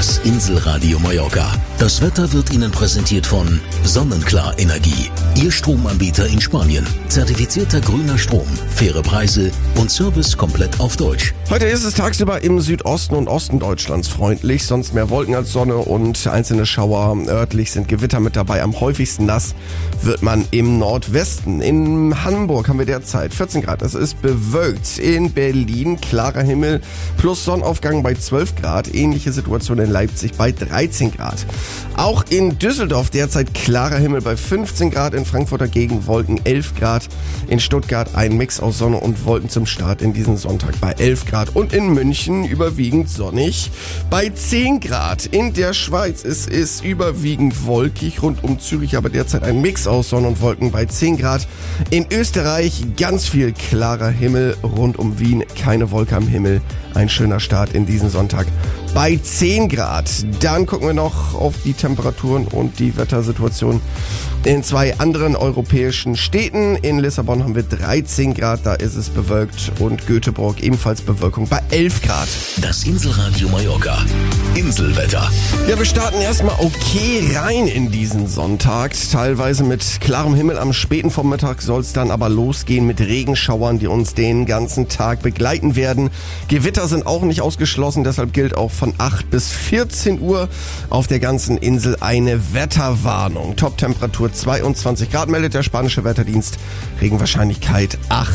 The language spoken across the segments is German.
Das Inselradio Mallorca. Das Wetter wird Ihnen präsentiert von Sonnenklar Energie. Ihr Stromanbieter in Spanien. Zertifizierter grüner Strom, faire Preise und Service komplett auf Deutsch. Heute ist es tagsüber im Südosten und Osten Deutschlands freundlich, sonst mehr Wolken als Sonne und einzelne Schauer. Örtlich sind Gewitter mit dabei. Am häufigsten nass wird man im Nordwesten. In Hamburg haben wir derzeit 14 Grad. Es ist bewölkt. In Berlin klarer Himmel plus Sonnenaufgang bei 12 Grad. Ähnliche Situation in Leipzig bei 13 Grad. Auch in Düsseldorf derzeit klarer Himmel bei 15 Grad. In Frankfurt dagegen Wolken 11 Grad. In Stuttgart ein Mix aus Sonne und Wolken zum Start in diesen Sonntag bei 11 Grad. Und in München überwiegend sonnig bei 10 Grad. In der Schweiz ist es überwiegend wolkig. Rund um Zürich aber derzeit ein Mix aus Sonne und Wolken bei 10 Grad. In Österreich ganz viel klarer Himmel. Rund um Wien keine Wolke am Himmel. Ein schöner Start in diesen Sonntag bei 10 Grad. Dann gucken wir noch auf die Temperaturen und die Wettersituation in zwei anderen europäischen Städten. In Lissabon haben wir 13 Grad, da ist es bewölkt, und Göteborg ebenfalls Bewölkung bei 11 Grad. Das Inselradio Mallorca. Inselwetter. Ja, wir starten erstmal okay rein in diesen Sonntag. Teilweise mit klarem Himmel. Am späten Vormittag soll es dann aber losgehen mit Regenschauern, die uns den ganzen Tag begleiten werden. Gewitter sind auch nicht ausgeschlossen, deshalb gilt auch von 8 bis 14 Uhr auf der ganzen Insel eine Wetterwarnung. Top-Temperatur 22 Grad, meldet der spanische Wetterdienst. Regenwahrscheinlichkeit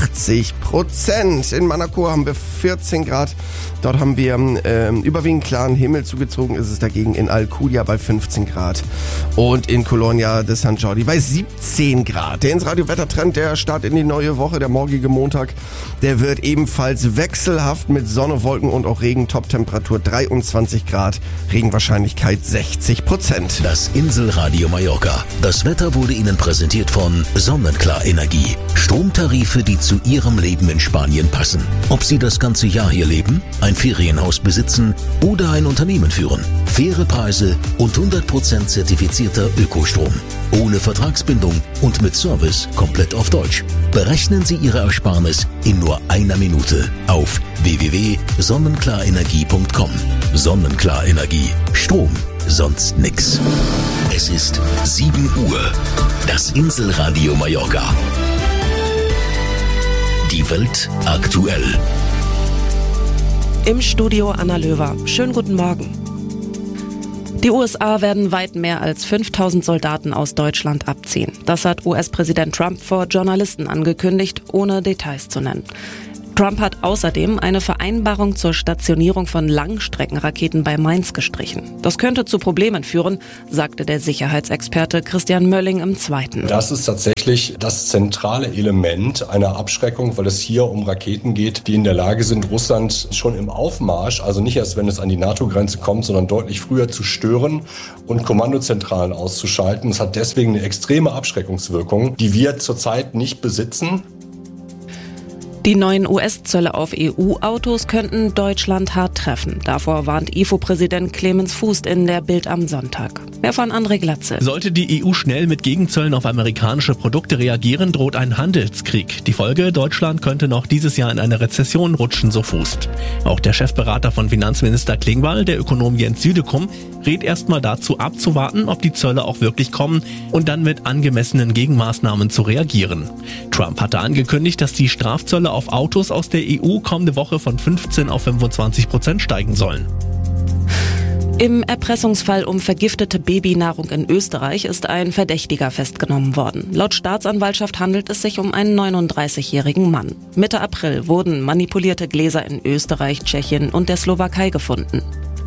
80%. In Manacor haben wir 14 Grad. Dort haben wir überwiegend klaren Himmel. Zugezogen ist es dagegen in Alcudia bei 15 Grad. Und in Colonia de San Jordi bei 17 Grad. Der Insradio-Wettertrend, der Start in die neue Woche, der morgige Montag, der wird ebenfalls wechselhaft mit Sonne, Wolken und auch Regen. Top-Temperatur 23 Grad, Regenwahrscheinlichkeit 60%. Das Inselradio Mallorca. Das Wetter wurde Ihnen präsentiert von Sonnenklar Energie. Stromtarife, die zu Ihrem Leben in Spanien passen. Ob Sie das ganze Jahr hier leben, ein Ferienhaus besitzen oder ein Unternehmen führen. Faire Preise und 100% zertifizierter Ökostrom. Ohne Vertragsbindung und mit Service komplett auf Deutsch. Berechnen Sie Ihre Ersparnis in nur einer Minute auf www.sonnenklarenergie.com. Sonnenklar Energie. Strom, sonst nix. Es ist 7 Uhr. Das Inselradio Mallorca. Die Welt aktuell. Im Studio Anna Löwer. Schönen guten Morgen. Die USA werden weit mehr als 5000 Soldaten aus Deutschland abziehen. Das hat US-Präsident Trump vor Journalisten angekündigt, ohne Details zu nennen. Trump hat außerdem eine Vereinbarung zur Stationierung von Langstreckenraketen bei Mainz gestrichen. Das könnte zu Problemen führen, sagte der Sicherheitsexperte Christian Mölling im Zweiten. Das ist tatsächlich das zentrale Element einer Abschreckung, weil es hier um Raketen geht, die in der Lage sind, Russland schon im Aufmarsch, also nicht erst, wenn es an die NATO-Grenze kommt, sondern deutlich früher zu stören und Kommandozentralen auszuschalten. Es hat deswegen eine extreme Abschreckungswirkung, die wir zurzeit nicht besitzen. Die neuen US-Zölle auf EU-Autos könnten Deutschland hart treffen. Davor warnt IFO-Präsident Clemens Fuß in der Bild am Sonntag. Mehr von André Glatze. Sollte die EU schnell mit Gegenzöllen auf amerikanische Produkte reagieren, droht ein Handelskrieg. Die Folge: Deutschland könnte noch dieses Jahr in eine Rezession rutschen, so Fuß. Auch der Chefberater von Finanzminister Klingbeil, der Ökonom Jens Südekum, rät erstmal dazu abzuwarten, ob die Zölle auch wirklich kommen und dann mit angemessenen Gegenmaßnahmen zu reagieren. Trump hatte angekündigt, dass die Strafzölle auf Autos aus der EU kommende Woche von 15% auf 25% steigen sollen. Im Erpressungsfall um vergiftete Babynahrung in Österreich ist ein Verdächtiger festgenommen worden. Laut Staatsanwaltschaft handelt es sich um einen 39-jährigen Mann. Mitte April wurden manipulierte Gläser in Österreich, Tschechien und der Slowakei gefunden.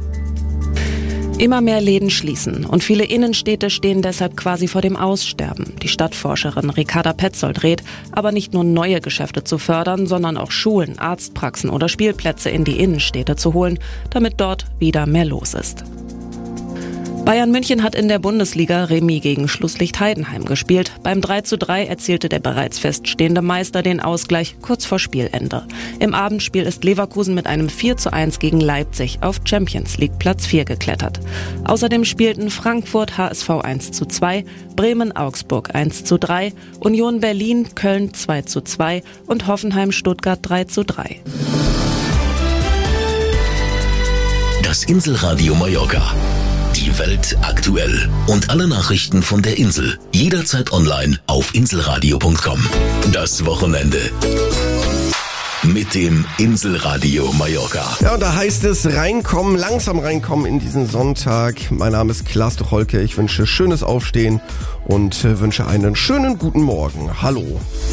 Immer mehr Läden schließen und viele Innenstädte stehen deshalb quasi vor dem Aussterben. Die Stadtforscherin Ricarda Petzold rät, aber nicht nur neue Geschäfte zu fördern, sondern auch Schulen, Arztpraxen oder Spielplätze in die Innenstädte zu holen, damit dort wieder mehr los ist. Bayern München hat in der Bundesliga Remis gegen Schlusslicht Heidenheim gespielt. Beim 3:3 erzielte der bereits feststehende Meister den Ausgleich kurz vor Spielende. Im Abendspiel ist Leverkusen mit einem 4:1 gegen Leipzig auf Champions League Platz 4 geklettert. Außerdem spielten Frankfurt HSV 1:2, Bremen Augsburg 1:3, Union Berlin Köln 2:2 und Hoffenheim Stuttgart 3:3. Das Inselradio Mallorca. Die Welt aktuell und alle Nachrichten von der Insel jederzeit online auf inselradio.com. Das Wochenende mit dem Inselradio Mallorca. Ja, und da heißt es reinkommen, langsam reinkommen in diesen Sonntag. Mein Name ist Klaas Tucholke. Ich wünsche schönes Aufstehen und wünsche einen schönen guten Morgen. Hallo.